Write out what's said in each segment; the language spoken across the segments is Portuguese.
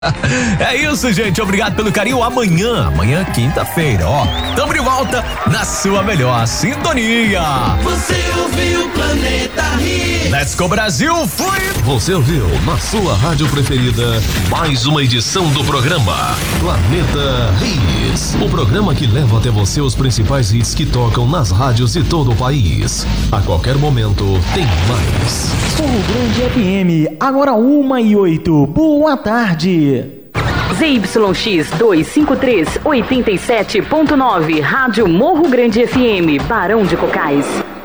É isso, gente. Obrigado pelo carinho. Amanhã, quinta-feira, tamo de volta na sua melhor sintonia. Você ouviu o Planeta Hits. Let's go, Brasil. Fui. Você ouviu na sua rádio preferida mais uma edição do programa Planeta Hits. O programa que leva até você os principais hits que tocam nas rádios de todo o país. A qualquer momento tem mais. Morro Grande FM, agora 1h08. Boa tarde. ZYX 253 87.9, Rádio Morro Grande FM, Barão de Cocais.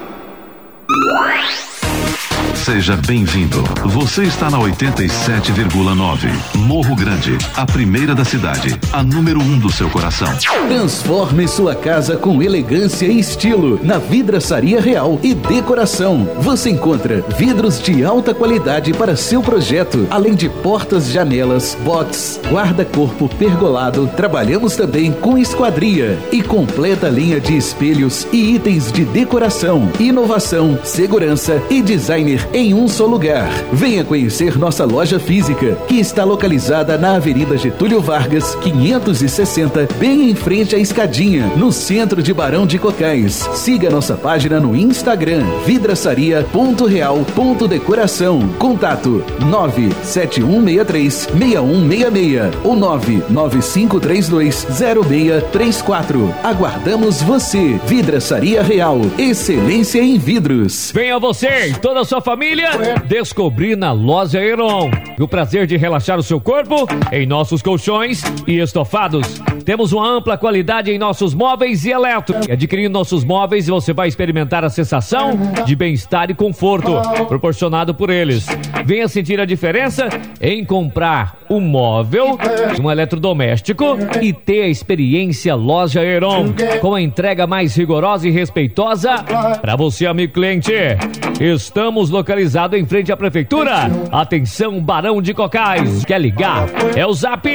Seja bem-vindo. Você está na 87,9. Morro Grande, a primeira da cidade, a número 1 do seu coração. Transforme sua casa com elegância e estilo na Vidraçaria Real e Decoração. Você encontra vidros de alta qualidade para seu projeto, além de portas, janelas, box, guarda-corpo pergolado. Trabalhamos também com esquadria e completa linha de espelhos e itens de decoração, inovação, segurança e designer em um só lugar. Venha conhecer nossa loja física, que está localizada na Avenida Getúlio Vargas, 560, bem em frente à Escadinha, no centro de Barão de Cocais. Siga nossa página no Instagram, vidraçaria.real.decoração. Contato 97163-6166 ou 99532-0634. Aguardamos você. Vidraçaria Real, excelência em vidros. Venha você e toda a sua família descobrir na Loja Heron o prazer de relaxar o seu corpo em nossos colchões e estofados. Temos uma ampla qualidade em nossos móveis e eletro. Adquirindo nossos móveis, você vai experimentar a sensação de bem-estar e conforto proporcionado por eles. Venha sentir a diferença em comprar um móvel, um eletrodoméstico e ter a experiência Loja Heron com a entrega mais rigorosa e respeitosa para você, amigo cliente. Estamos localizados em frente à prefeitura. Atenção, Barão de Cocais. Quer ligar? É o Zap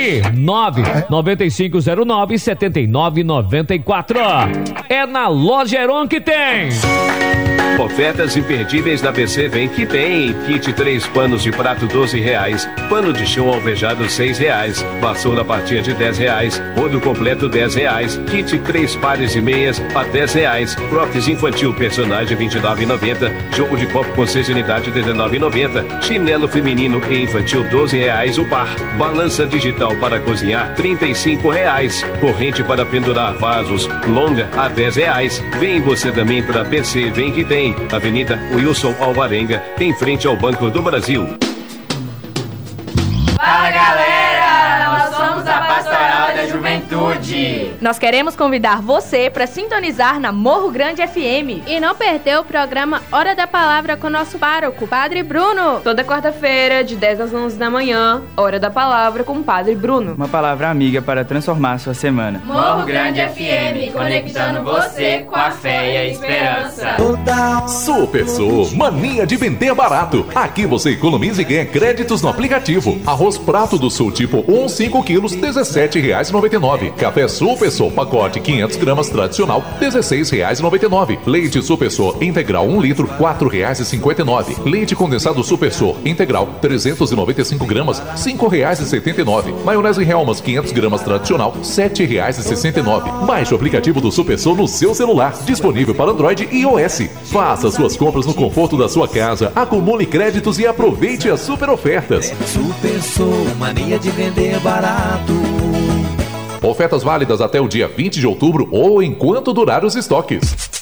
99509-7994. É na Loja Heron que tem. Ofertas imperdíveis da BC Vem que tem. Kit 3 panos de prato R$12. Pano de chão alvejado R$6. Vassoura a partir de R$10. Rodo completo R$10. Kit 3 pares de meias a R$10. Crocs infantil personagem R$29,90. Jogo de copo com 6 unidades R$19,90. Chinelo feminino e infantil R$12 o par. Balança digital para cozinhar R$35. Corrente para pendurar vasos longa a R$10. Vem você também para BC Vem que tem. Avenida Wilson Alvarenga, em frente ao Banco do Brasil. Fala, galera! Nós somos a Pastoral da Juventude. Nós queremos convidar você para sintonizar na Morro Grande FM e não perder o programa Hora da Palavra com nosso pároco, Padre Bruno. Toda quarta-feira, de 10 às 11 da manhã, Hora da Palavra com o Padre Bruno. Uma palavra amiga para transformar sua semana. Morro Grande FM, conectando você com a fé e a esperança. Super Sul, mania de vender barato. Aqui você economiza e ganha créditos no aplicativo. Arroz Prato do Sul tipo 1, 5 quilos, R$17,99. Café Super Sul, pacote 500 gramas tradicional, R$16,99. Leite Super Sul integral 1 litro, R$4,59. Leite condensado Super Sul integral 395 gramas, R$5,79. Maionese Hellmann's 500 gramas tradicional, R$7,69. Baixe o aplicativo do Super Sul no seu celular, disponível para Android e iOS. Faça suas compras no conforto da sua casa, acumule créditos e aproveite as super ofertas. Super Sul, mania de vender barato. Ofertas válidas até o dia 20 de outubro ou enquanto durar os estoques.